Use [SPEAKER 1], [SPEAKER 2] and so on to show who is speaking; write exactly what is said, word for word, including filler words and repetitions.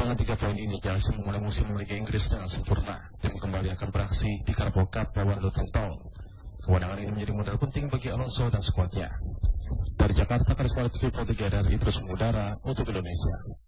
[SPEAKER 1] Dengan tiga poin ini, Chelsea memulai musim Liga Inggris dengan sempurna. Tim kembali akan beraksi di Carabao Cup lawan Luton Town. Kemenangan ini menjadi modal penting bagi Alonso dan skuadnya. Dari Jakarta, Karisma Rizky Together, Idrus mengudara untuk Indonesia.